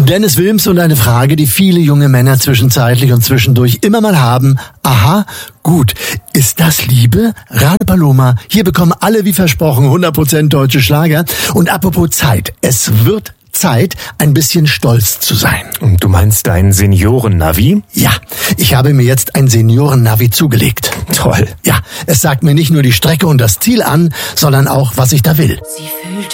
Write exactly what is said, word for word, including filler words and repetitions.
Dennis Wilms und eine Frage, die viele junge Männer zwischenzeitlich und zwischendurch immer mal haben. Aha, gut. Ist das Liebe? Radio Paloma. Hier bekommen alle, wie versprochen, hundert Prozent deutsche Schlager. Und apropos Zeit. Es wird Zeit, ein bisschen stolz zu sein. Und du meinst dein Senioren-Navi? Ja, ich habe mir jetzt ein Senioren-Navi zugelegt. Toll. Ja, es sagt mir nicht nur die Strecke und das Ziel an, sondern auch, was ich da will. Sie